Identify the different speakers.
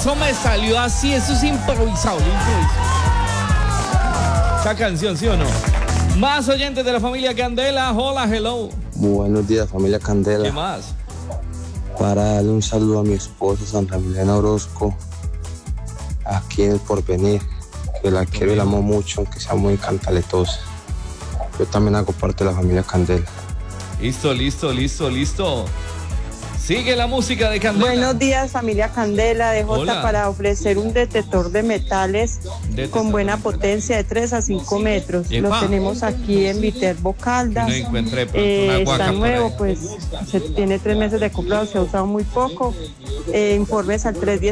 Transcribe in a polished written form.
Speaker 1: Eso me salió así, eso es improvisado, esa canción, ¿sí o no? Más oyentes de la familia Candela. Hola, hello.
Speaker 2: Buenos días, familia Candela.
Speaker 1: ¿Qué más?
Speaker 2: Para darle un saludo a mi esposa, Sandra Milena Orozco, aquí en El Porvenir, que la quiero y la amo mucho, aunque sea muy cantaletosa. Yo también hago parte de la familia Candela.
Speaker 1: Listo. Sigue la música de Candela.
Speaker 3: Buenos días, familia Candela de Jota.
Speaker 1: Hola.
Speaker 3: Para ofrecer un detector de metales con buena potencia de 3 a 5 metros.
Speaker 1: Epa.
Speaker 3: Lo tenemos aquí en Viterbo Caldas.
Speaker 1: No encuentre una guaca
Speaker 3: Está
Speaker 1: por
Speaker 3: nuevo,
Speaker 1: ahí.
Speaker 3: pues se tiene 3 meses de comprado, se ha usado muy poco. Informes al 310.